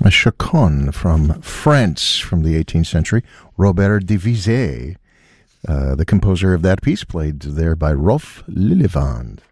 A chaconne from France from the 18th century. Robert de Vizet, the composer of that piece, played there by Rolf Lillewand.